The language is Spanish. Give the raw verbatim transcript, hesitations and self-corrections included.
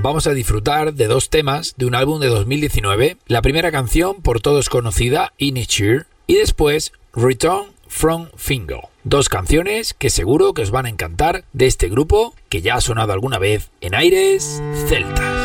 vamos a disfrutar de dos temas de un álbum de dos mil diecinueve. La primera canción, por todos conocida, Inisheer, y después Return from Fingal. Dos canciones que seguro que os van a encantar de este grupo que ya ha sonado alguna vez en Aires Celtas.